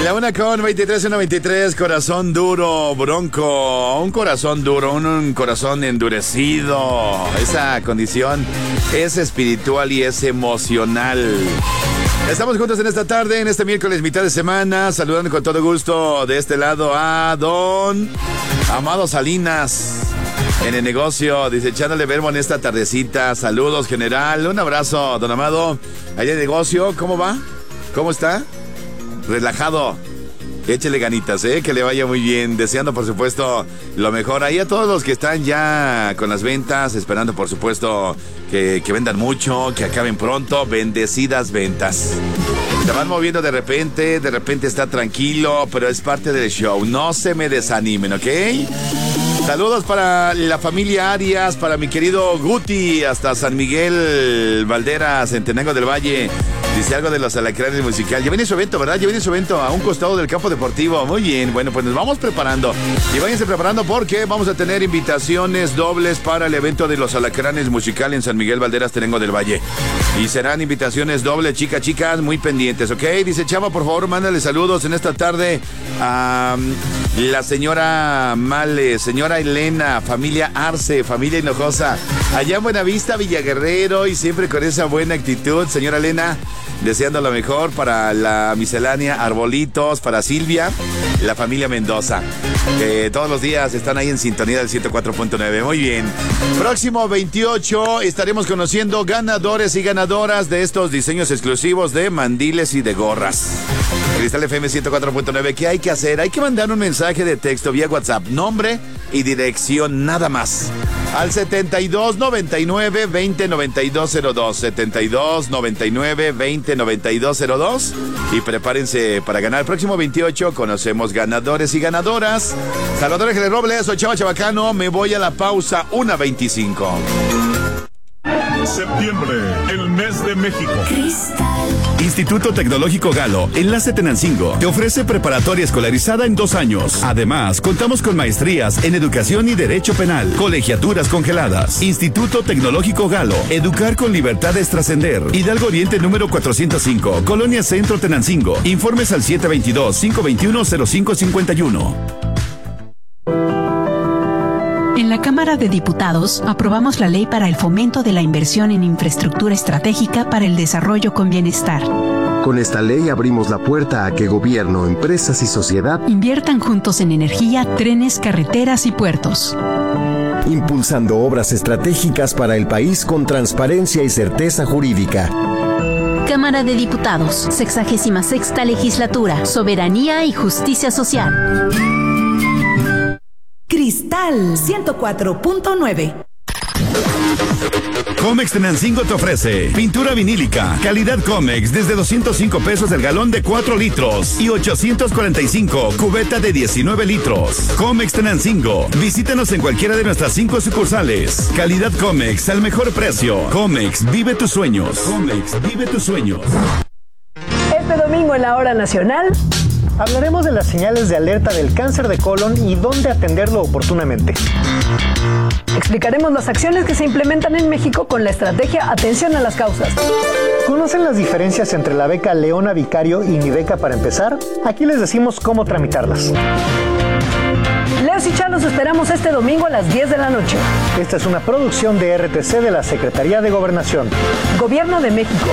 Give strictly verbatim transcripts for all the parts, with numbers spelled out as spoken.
La una con veintitrés, una veintitrés, corazón duro, bronco, un corazón duro, un, un corazón endurecido. Esa condición es espiritual y es emocional. Estamos juntos en esta tarde, en este miércoles, mitad de semana, saludando con todo gusto de este lado a don Amado Salinas. En el negocio, dice, echándole verbo en esta tardecita. Saludos, general. Un abrazo, don Amado. Allá en el negocio, ¿cómo va? ¿Cómo está? Relajado. Échele ganitas, ¿eh? Que le vaya muy bien. Deseando, por supuesto, lo mejor. Ahí a todos los que están ya con las ventas, esperando, por supuesto, que, que vendan mucho, que acaben pronto. Bendecidas ventas. Se van moviendo de repente, de repente está tranquilo, pero es parte del show. No se me desanimen, ¿ok? Saludos para la familia Arias, para mi querido Guti, hasta San Miguel Valderas, en Tenango del Valle. Dice algo de los alacranes musical. Ya viene su evento, ¿verdad? Ya viene su evento a un costado del campo deportivo. Muy bien, bueno, pues nos vamos preparando. Y váyanse preparando porque vamos a tener invitaciones dobles para el evento de los alacranes musical en San Miguel Valderas, Tenango del Valle. Y serán invitaciones dobles, chicas, chicas, muy pendientes, ¿ok? Dice Chava, por favor, mándale saludos en esta tarde a um, la señora Male, señora Elena, familia Arce, familia Hinojosa, allá en Buenavista, Villaguerrero, y siempre con esa buena actitud, señora Elena. Deseando lo mejor para la miscelánea Arbolitos, para Silvia, la familia Mendoza, que todos los días están ahí en sintonía del ciento cuatro punto nueve. Muy bien. Próximo veintiocho estaremos conociendo ganadores y ganadoras de estos diseños exclusivos de mandiles y de gorras. Cristal F M ciento cuatro punto nueve. ¿Qué hay que hacer? Hay que mandar un mensaje de texto vía WhatsApp, nombre y dirección nada más. Al setenta y dos noventa y nueve veinte noventa y dos cero dos, setenta y dos noventa y nueve veinte noventa y dos cero dos, y prepárense para ganar. El próximo veintiocho conocemos ganadores y ganadoras. Salvador Ángeles Robles, soy Chava Chabacano, me voy a la pausa, una veinticinco. Septiembre, el mes de México. Cristal. Instituto Tecnológico Galo, Enlace Tenancingo, te ofrece preparatoria escolarizada en dos años. Además, contamos con maestrías en Educación y Derecho Penal, colegiaturas congeladas. Instituto Tecnológico Galo, educar con libertad es trascender. Hidalgo Oriente número cuatrocientos cinco, Colonia Centro Tenancingo. Informes al siete veintidós, cinco veintiuno, cero cinco cincuenta y uno. En la Cámara de Diputados aprobamos la ley para el fomento de la inversión en infraestructura estratégica para el desarrollo con bienestar. Con esta ley abrimos la puerta a que gobierno, empresas y sociedad inviertan juntos en energía, trenes, carreteras y puertos. Impulsando obras estratégicas para el país con transparencia y certeza jurídica. Cámara de Diputados, sexagésima sexta legislatura, soberanía y justicia social. Cristal ciento cuatro punto nueve. Comex Tenancingo te ofrece pintura vinílica, calidad Comex desde doscientos cinco pesos el galón de cuatro litros y ochocientos cuarenta y cinco cubeta de diecinueve litros. Comex Tenancingo, visítanos en cualquiera de nuestras cinco sucursales. Calidad Comex al mejor precio. Comex, vive tus sueños. Comex, vive tus sueños. Este domingo en la Hora Nacional hablaremos de las señales de alerta del cáncer de colon y dónde atenderlo oportunamente. Explicaremos las acciones que se implementan en México con la estrategia Atención a las Causas. ¿Conocen las diferencias entre la beca Leona Vicario y mi beca para empezar? Aquí les decimos cómo tramitarlas. Leos y Chá los esperamos este domingo a las diez de la noche. Esta es una producción de R T C de la Secretaría de Gobernación. Gobierno de México.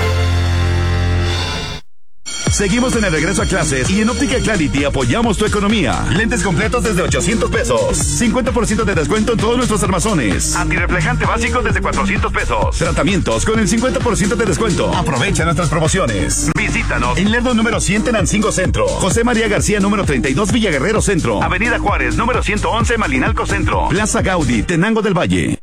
Seguimos en el regreso a clases y en Óptica Clarity apoyamos tu economía. Lentes completos desde ochocientos pesos. cincuenta por ciento de descuento en todos nuestros armazones. Antirreflejante básico desde cuatrocientos pesos. Tratamientos con el cincuenta por ciento de descuento. Aprovecha nuestras promociones. Visítanos en Lerdo número cien Tenancingo Centro. José María García número treinta y dos Villaguerrero Centro. Avenida Juárez número ciento once Malinalco Centro. Plaza Gaudí, Tenango del Valle.